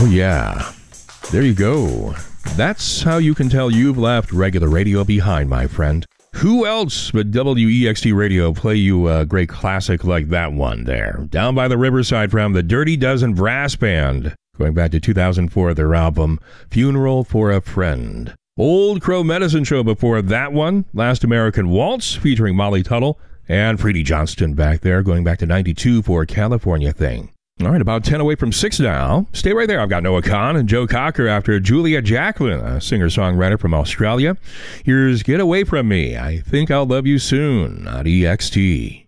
Oh, yeah. There you go. That's how you can tell you've left regular radio behind, my friend. Who else but WEXT Radio play you a great classic like that one there? Down by the Riverside from the Dirty Dozen Brass Band. Going back to 2004, their album, Funeral for a Friend. Old Crow Medicine Show before that one. Last American Waltz featuring Molly Tuttle. And Freddie Johnston back there, going back to 92 for California Thing. All right, about 10 away from 6 now. Stay right there. I've got Noah Kahn and Joe Cocker after Julia Jacqueline, a singer-songwriter from Australia. Here's Get Away From Me. I Think I'll Love You Soon on EXT.